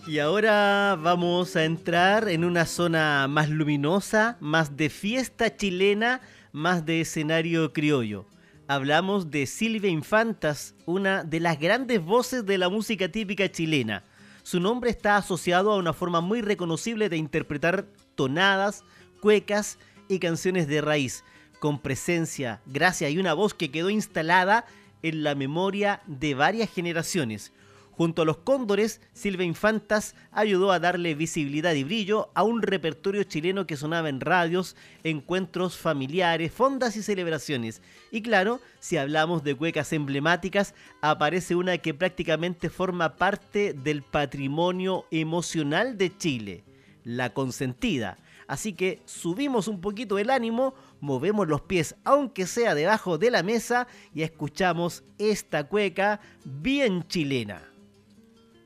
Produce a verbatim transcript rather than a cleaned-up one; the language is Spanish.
Y ahora vamos a entrar en una zona más luminosa, más de fiesta chilena, más de escenario criollo. Hablamos de Silvia Infantas, una de las grandes voces de la música típica chilena. Su nombre está asociado a una forma muy reconocible de interpretar tonadas, cuecas y canciones de raíz, con presencia, gracia y una voz que quedó instalada en la memoria de varias generaciones. Junto a los Cóndores, Silvia Infantas ayudó a darle visibilidad y brillo a un repertorio chileno que sonaba en radios, encuentros familiares, fondas y celebraciones. Y claro, si hablamos de cuecas emblemáticas, aparece una que prácticamente forma parte del patrimonio emocional de Chile, La Consentida. Así que subimos un poquito el ánimo, movemos los pies aunque sea debajo de la mesa y escuchamos esta cueca bien chilena.